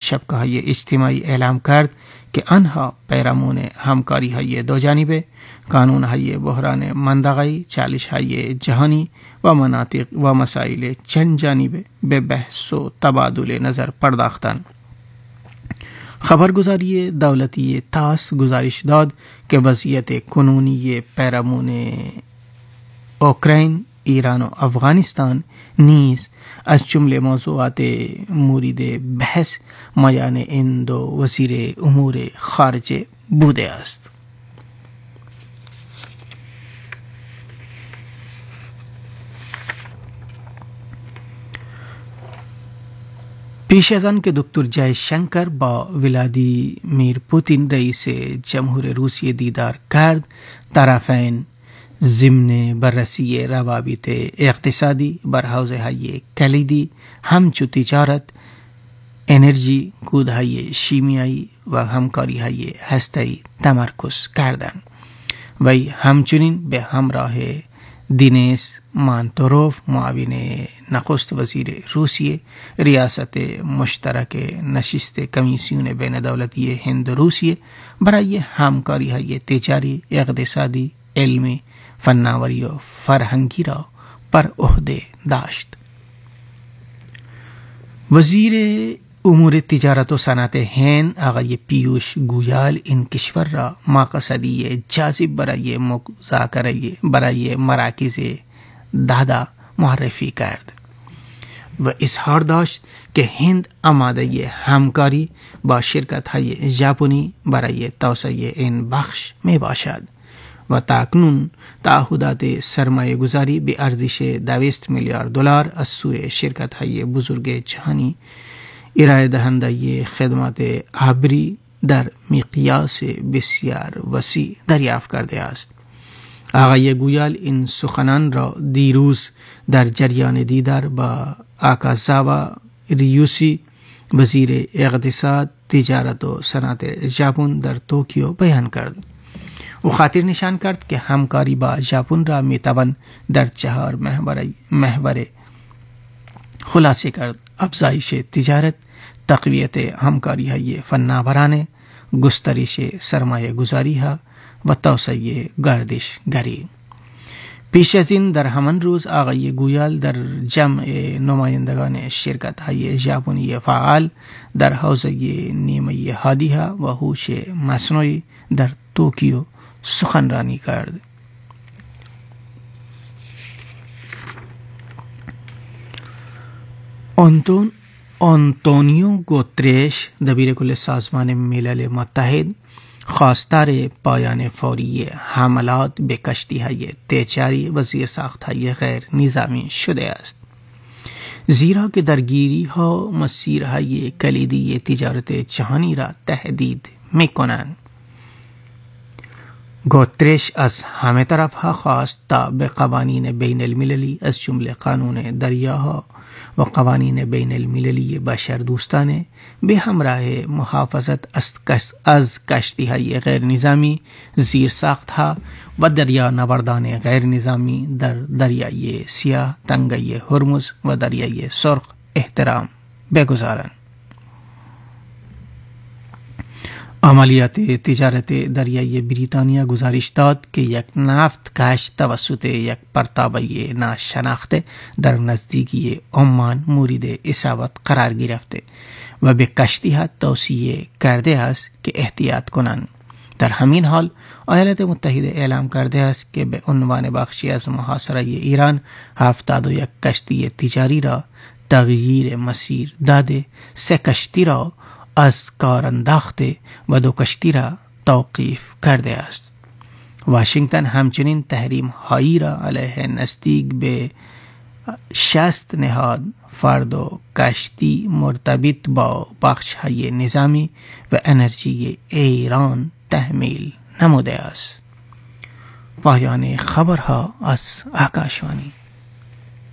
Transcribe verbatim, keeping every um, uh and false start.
شبکه‌های اجتماعی اعلام کرد که آنها پیرامون همکاری‌های دو جانبه، قانون‌های بحران منطقه‌ای، چالش‌های جهانی و مناطق و مسائل چند جانبه به بحث و تبادل نظر پرداختند. خبرگزاری دولتی تاس گزارش داد که وضعیت کنونی پیرامون اوکراین، ایران و افغانستان نیز از جمله موضوعات مورد بحث میان این دو وزیر امور خارجه بوده است. پیش از آن که دکتر جای شنکر با ولادیمیر پوتین رئیس جمهور روسیه دیدار کرد، طرفین ضمن بررسی روابط اقتصادی بر حوزه‌های کلیدی همچون تجارت، انرژی، کودهای شیمیایی و همکاری‌های هسته‌ای تمرکز کردند. وی همچنین به همراه دینیس مانتوروف، معاون نخست وزیر روسیه، ریاست مشترک نشست کمیسیون بین دولتی هند روسیه برای همکاری‌های تجاری، اقتصادی، علمی، فناوری و فرهنگی را بر عهده داشت. وزیر امور تجارت و صنعت هند آقای پیوش گویال این کشور را مقصدی جاذب برای مذاکره برای مراکز دادا معرفی کرد و اظهار داشت که هند آماده همکاری با شرکت‌های ژاپنی برای توسعه این بخش می باشد و تاکنون تعهدات سرمایه گذاری به ارزش دویست میلیارد دلار از سوی شرکت‌های بزرگ جهانی ارائه دهنده خدمات ابری در مقیاس بسیار وسیع دریافت کرده است. آقای گویال این سخنان را دیروز در جریان دیدار با آکازاوا ریوسی، وزیر اقتصاد، تجارت و صنعت ژاپن در توکیو بیان کرد. او خاطر نشان کرد که همکاری با ژاپن را میتوان در چهار محور خلاصه کرد: افزایش تجارت، تقویت همکاری‌های فناورانه، گسترش سرمایه گذاری‌ها و توسعه گردشگری. پیش از این در همان روز آقای گویال در جمع نمایندگان شرکت‌های ژاپنی فعال در حوزه نیمه هادی‌ها و هوش مصنوعی در توکیو سخنرانی کرد. آنتون آنتونیو گوترش، دبیر کل سازمان ملل متحد، خواستار پایان فوری حملات به کشتی‌های تجاری و زیرساخت‌های غیر نظامی شده است، زیرا که درگیری‌ها مسیرهای کلیدی تجارت جهانی را تهدید می‌کنند. گوترش از همه طرف‌ها خواست تا به قوانین بین المللی از جمله قانون دریاها و قوانین بین المللی بشردوستانه به همراه محافظت از کشتی‌های غیر نظامی، زیرساخت‌ها و دریانوردان غیر نظامی در دریای سیاه، تنگه هرمز و دریای سرخ احترام بگذارند. عملیات تجارت دریایی بریتانیا گزارش داد که یک نفت کش توسط یک پرتابه ناشناخته در نزدیکی عمان مورد اصابت قرار گرفته و به کشتی‌ها توصیه کرده است که احتیاط کنند. در همین حال ایالات متحده اعلام کرده است که به عنوان بخشی از محاصره ایران هفتاد و یک کشتی تجاری را تغییر مسیر داده، سه کشتی را از کار انداخته و دو کشتی را توقیف کرده است. واشنگتن همچنین تحریم هایی را علیه نزدیک به شصت نهاد فرد و کشتی مرتبط با بخش های نظامی و انرژی ایران تحمیل نموده است. پایان خبرها از آکاشوانی.